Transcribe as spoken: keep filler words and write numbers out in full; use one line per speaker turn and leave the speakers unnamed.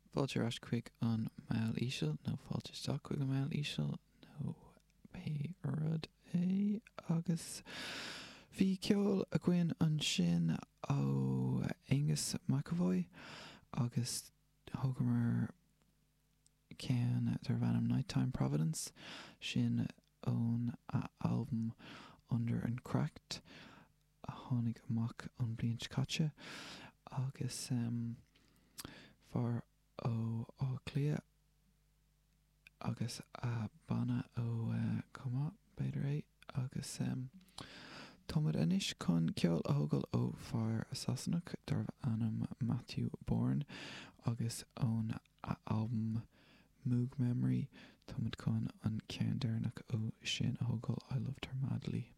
Fáilte as chuig an mail ísel nó fáilte sta chuig an mail ísel nó pe rud é agus bhí ceol a gcuin an sin ó Angus McAvoy agus thugamar cean tar bhanam Nighttime Providence sin ón a album Under and Cracked a tháinig amach an bliain caite agus um, far ó á clia agus a banna ó uh, cuma beidir é agus um, Tomad inis chun ceol a thógáil ó fear Sassenach dar anam Matthew Bourne agus ón a album Moog Memory Tomad chun an cean dearnach ó sin a thógáil I Loved Her Madly.